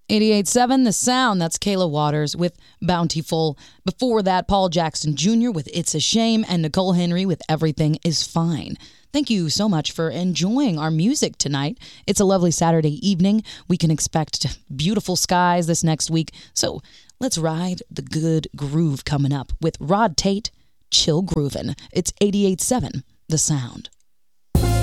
88.7 The Sound. That's Kayla Waters with Bountiful. Before that, Paul Jackson Jr. with It's a Shame and Nicole Henry with Everything is Fine. Thank you so much for enjoying our music tonight. It's a lovely Saturday evening. We can expect beautiful skies this next week. So let's ride the good groove coming up with Rod Tate, Chill Groovin'. It's 88.7 The Sound.